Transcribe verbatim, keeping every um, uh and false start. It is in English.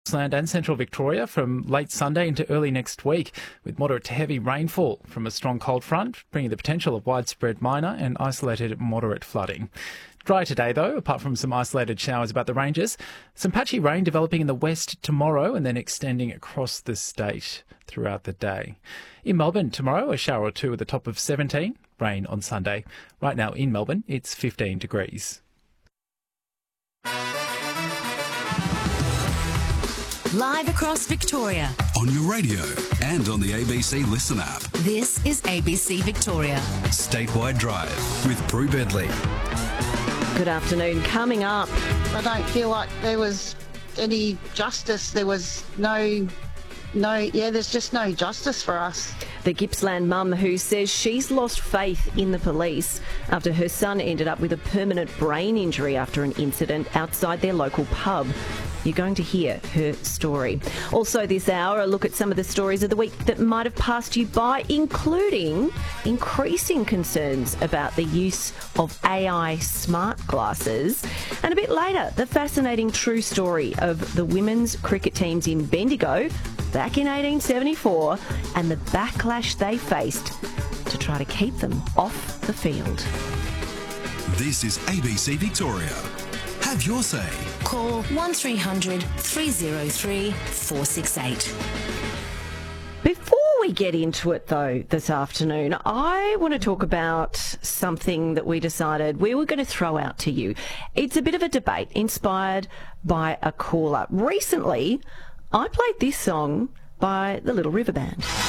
Queensland and central Victoria from late Sunday into early next week, with moderate to heavy rainfall from a strong cold front, bringing the potential of widespread minor and isolated moderate flooding. Dry today, though, apart from some isolated showers about the ranges. Some patchy rain developing in the west tomorrow and then extending across the state throughout the day. In Melbourne tomorrow, a shower or two at the top of seventeen. Rain on Sunday. Right now in Melbourne, it's fifteen degrees. Live across Victoria. On your radio and on the A B C Listen app. This is A B C Victoria. Statewide Drive with Prue Bedley. Good afternoon. Coming up. I don't feel like there was any justice. There was no, no, yeah, there's just no justice for us. The Gippsland mum who says she's lost faith in the police after her son ended up with a permanent brain injury after an incident outside their local pub. You're going to hear her story. Also this hour, a look at some of the stories of the week that might have passed you by, including increasing concerns about the use of A I smart glasses. And a bit later, the fascinating true story of the women's cricket teams in Bendigo back in eighteen seventy-four and the backlash they faced to try to keep them off the field. This is A B C Victoria. Have your say. Call one three hundred three oh three four six eight. Before we get into it, though, this afternoon, I want to talk about something that we decided we were going to throw out to you. It's a bit of a debate inspired by a caller. Recently, I played this song by the Little River Band.